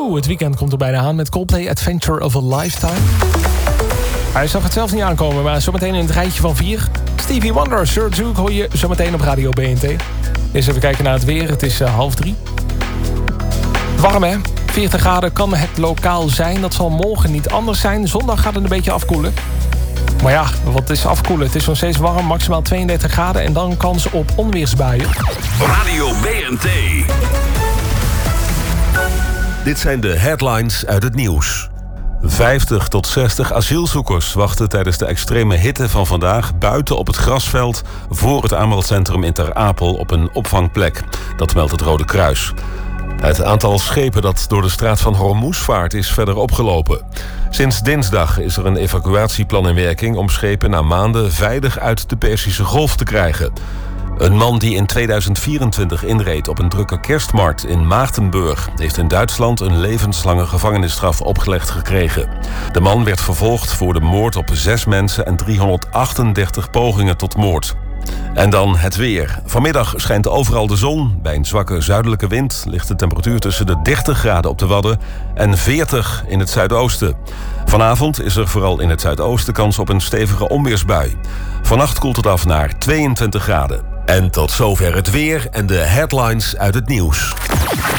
Het weekend komt er bijna aan met Coldplay Adventure of a Lifetime. Hij zag het zelf niet aankomen, maar zometeen in het rijtje van 4. Stevie Wonder, Sir Duke hoor je zometeen op Radio BNT. Eens even kijken naar het weer. Het is 2:30. Warm hè? 40 graden kan het lokaal zijn. Dat zal morgen niet anders zijn. Zondag gaat het een beetje afkoelen. Maar ja, wat is afkoelen? Het is nog steeds warm, maximaal 32 graden... en dan kans op onweersbuien. Radio BNT. Dit zijn de headlines uit het nieuws. 50 tot 60 asielzoekers wachten tijdens de extreme hitte van vandaag... buiten op het grasveld voor het aanmeldcentrum in Ter Apel op een opvangplek. Dat meldt het Rode Kruis. Het aantal schepen dat door de straat van Hormuz vaart is verder opgelopen. Sinds dinsdag is er een evacuatieplan in werking... om schepen na maanden veilig uit de Perzische Golf te krijgen. Een man die in 2024 inreed op een drukke kerstmarkt in Maartenburg... heeft in Duitsland een levenslange gevangenisstraf opgelegd gekregen. De man werd vervolgd voor de moord op 6 mensen... en 338 pogingen tot moord. En dan het weer. Vanmiddag schijnt overal de zon. Bij een zwakke zuidelijke wind ligt de temperatuur tussen de 30 graden op de Wadden... en 40 in het zuidoosten. Vanavond is er vooral in het zuidoosten kans op een stevige onweersbui. Vannacht koelt het af naar 22 graden. En tot zover het weer en de headlines uit het nieuws.